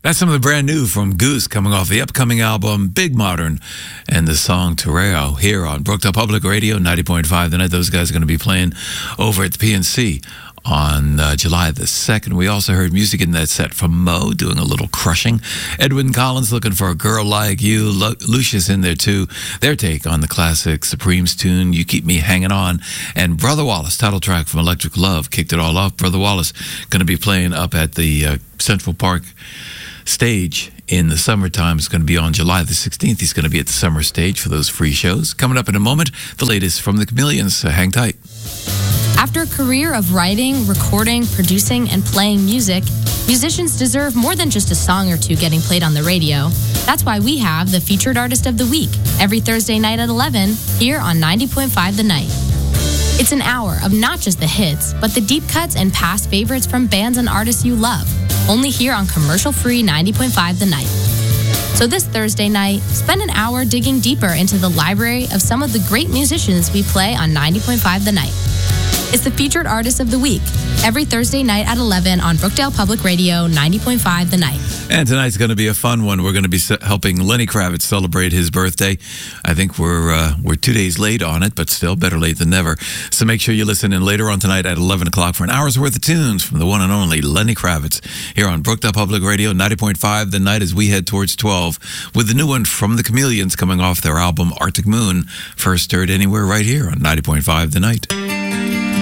That's some of the brand new from Goose coming off the upcoming album Big Modern and the song Terreo here on Brookdale Public Radio 90.5 The Night. Those guys are going to be playing over at the PNC on July the 2nd. We also heard music in that set from Mo doing a little crushing. Edwyn Collins looking for a girl like you. Lucius in there too. Their take on the classic Supremes tune, You Keep Me Hanging On. And Brother Wallace, title track from Electric Love, kicked it all off. Brother Wallace going to be playing up at the Central Park stage in the summertime. Is going to be on July the 16th. He's going to be at the summer stage for those free shows. Coming up in a moment, the latest from the Chameleons. Hang tight. After a career of writing, recording, producing, and playing music, musicians deserve more than just a song or two getting played on the radio. That's why we have the Featured Artist of the Week every Thursday night at 11 here on 90.5 The Night. It's an hour of not just the hits, but the deep cuts and past favorites from bands and artists you love. Only here on commercial-free 90.5 The Night. So this Thursday night, spend an hour digging deeper into the library of some of the great musicians we play on 90.5 The Night. It's the Featured Artist of the Week, every Thursday night at 11 on Brookdale Public Radio 90.5 The Night. And tonight's going to be a fun one. We're going to be helping Lenny Kravitz celebrate his birthday. I think we're 2 days late on it, but still better late than never. So make sure you listen in later on tonight at 11 o'clock for an hour's worth of tunes from the one and only Lenny Kravitz here on Brookdale Public Radio 90.5 The Night as we head towards 12 with the new one from the Chameleons coming off their album Arctic Moon. First heard anywhere right here on 90.5 The Night.